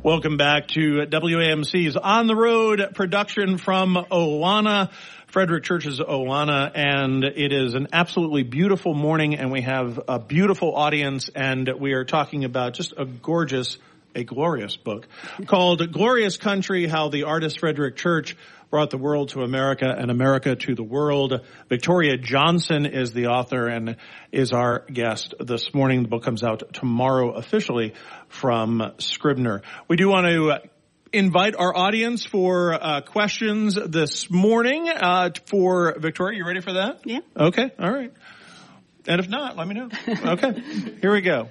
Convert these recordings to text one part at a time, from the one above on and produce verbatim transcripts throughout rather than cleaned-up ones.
Welcome back to W A M C's On the Road production from Owana, Frederick Church's Owana, and it is an absolutely beautiful morning, and we have a beautiful audience, and we are talking about just a gorgeous, a glorious book called Glorious Country, How the Artist Frederick Church Brought the World to America and America to the World. Victoria Johnson is the author and is our guest this morning. The book comes out tomorrow officially from Scribner. We do want to invite our audience for uh, questions this morning uh, for Victoria. You ready for that? Yeah. Okay. All right. And if not, let me know. Okay. Here we go.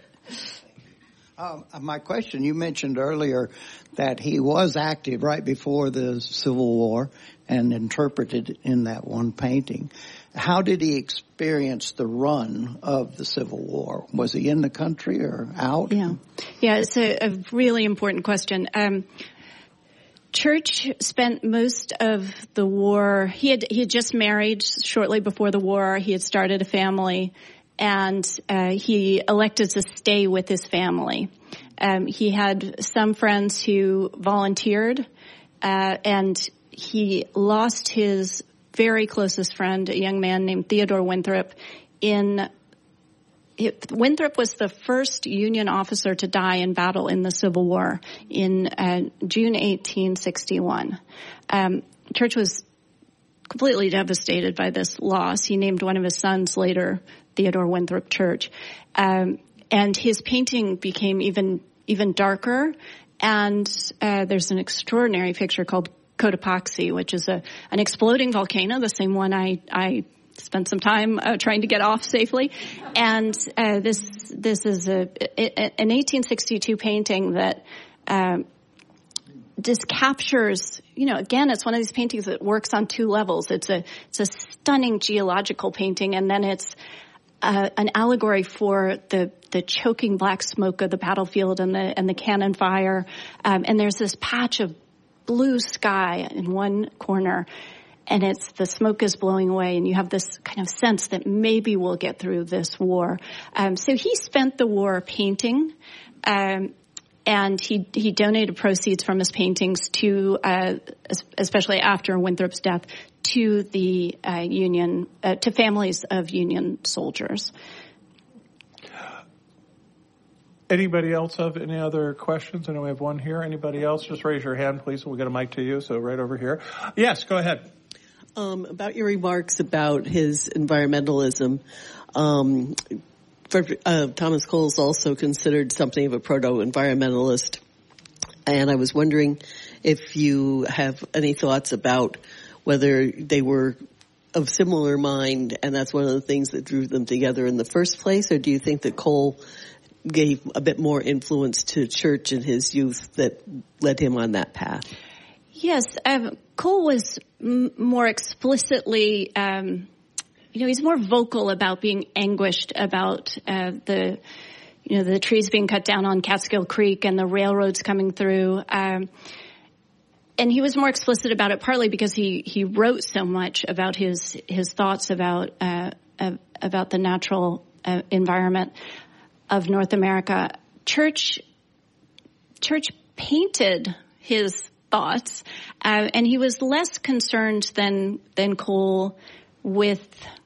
Um, my question, you mentioned earlier that he was active right before the Civil War and interpreted in that one painting. How did he experience the run of the Civil War? Was he in the country or out? Yeah, yeah, it's a, a really important question. Um, Church spent most of the war, he had, he had just married shortly before the war. He had started a family. And uh, he elected to stay with his family. Um, he had some friends who volunteered, uh, and he lost his very closest friend, a young man named Theodore Winthrop. In it, Winthrop was the first Union officer to die in battle in the Civil War in uh, June eighteen sixty-one. Um, Church was completely devastated by this loss. He named one of his sons later Theodore Winthrop Church. Um, and his painting became even even darker. And uh, there's an extraordinary picture called Cotopaxi, which is a an exploding volcano, the same one I, I spent some time uh, trying to get off safely. And uh, this this is a, a an eighteen sixty-two painting that um, just captures, you know, again, it's one of these paintings that works on two levels. It's a it's a stunning geological painting, and then it's Uh, an allegory for the, the choking black smoke of the battlefield and the and the cannon fire. Um, and there's this patch of blue sky in one corner, and it's the smoke is blowing away, and you have this kind of sense that maybe we'll get through this war. Um, so he spent the war painting, um, and he he donated proceeds from his paintings to, uh, especially after Winthrop's death, to the uh, Union, uh, to families of Union soldiers. Anybody else have any other questions? I know we have one here. Anybody else? Just raise your hand, please. We'll get a mic to you. So right over here. Yes, go ahead. Um, about your remarks about his environmentalism, um, Frederick, uh, Thomas Cole is also considered something of a proto-environmentalist. And I was wondering if you have any thoughts about whether they were of similar mind, and that's one of the things that drew them together in the first place, or do you think that Cole gave a bit more influence to Church in his youth that led him on that path? Yes, um, Cole was m- more explicitly, um, you know, he's more vocal about being anguished about uh, the, you know, the trees being cut down on Catskill Creek and the railroads coming through. Um, And he was more explicit about it, partly because he, he wrote so much about his his thoughts about uh, uh, about the natural uh, environment of North America. Church Church painted his thoughts, uh, and he was less concerned than than Cole with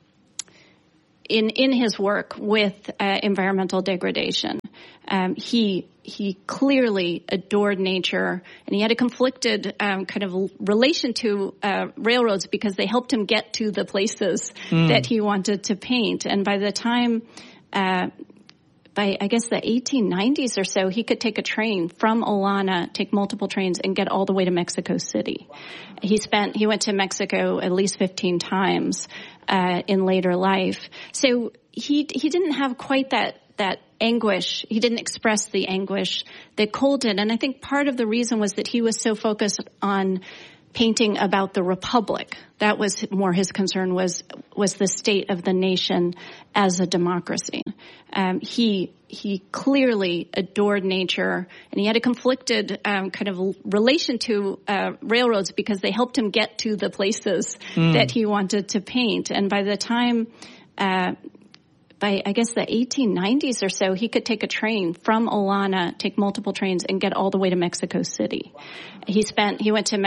in in his work with uh, environmental degradation. Um, he he clearly adored nature, and he had a conflicted um, kind of relation to uh, railroads because they helped him get to the places mm. that he wanted to paint. And by the time, uh, by I guess the eighteen nineties or so, he could take a train from Owana, take multiple trains, and get all the way to Mexico City. He spent he went to Mexico at least fifteen times uh, in later life. So he he didn't have quite that that. anguish. He didn't express the anguish that Cole did. And I think part of the reason was that he was so focused on painting about the Republic. That was more his concern, was was the state of the nation as a democracy. Um, he he clearly adored nature, and he had a conflicted um, kind of relation to uh, railroads because they helped him get to the places mm. that he wanted to paint. And by the time uh, by, I guess, the eighteen nineties or so, he could take a train from Olana, take multiple trains, and get all the way to Mexico City. Wow. He spent, he went to